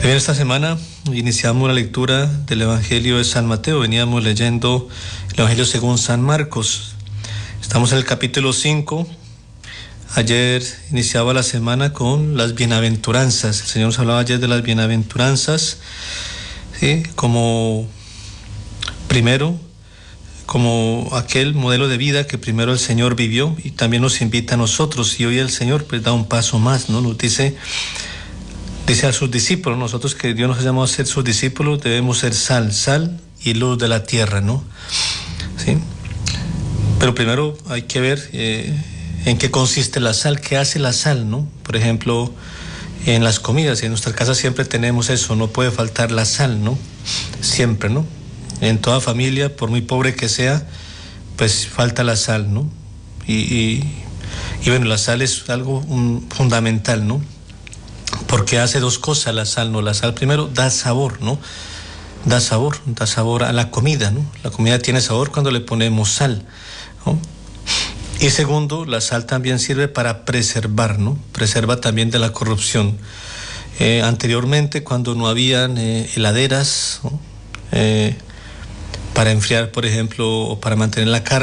Bien, esta semana iniciamos la lectura del Evangelio de San Mateo. Veníamos leyendo el Evangelio según San Marcos. Estamos en el capítulo 5. Ayer iniciaba la semana con las bienaventuranzas. El Señor nos hablaba ayer de las bienaventuranzas, ¿sí? Como aquel modelo de vida que primero el Señor vivió y también nos invita a nosotros. Y hoy el Señor pues da un paso más, ¿no? Nos dice a sus discípulos, nosotros que Dios nos ha llamado a ser sus discípulos, debemos ser sal y luz de la tierra, ¿no? ¿Sí? Pero primero hay que ver en qué consiste la sal, qué hace la sal, ¿no? Por ejemplo, en las comidas, en nuestra casa siempre tenemos eso, no puede faltar la sal, ¿no? Siempre, ¿no? En toda familia, por muy pobre que sea, pues falta la sal, ¿no? Y bueno, la sal es algo fundamental, ¿no? Porque hace dos cosas la sal, ¿no? La sal primero da sabor, ¿no? Da sabor a la comida, ¿no? La comida tiene sabor cuando le ponemos sal, ¿no? Y segundo, la sal también sirve para preservar, ¿no? Preserva también de la corrupción. Anteriormente, cuando no habían heladeras, ¿no? Para enfriar, por ejemplo, o para mantener la carne,